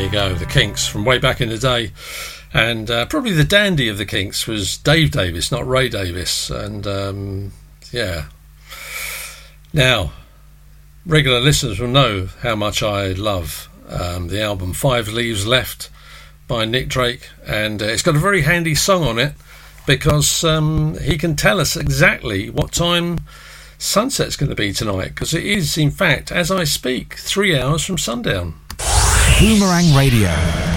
you go, the Kinks from way back in the day. And probably the dandy of the Kinks was Dave Davis, not Ray Davis. And yeah. Now, regular listeners will know how much I love the album Five Leaves Left by Nick Drake. And it's got a very handy song on it because he can tell us exactly what time sunset's going to be tonight, because it is, in fact, as I speak, 3 hours from sundown. Boomerang Radio.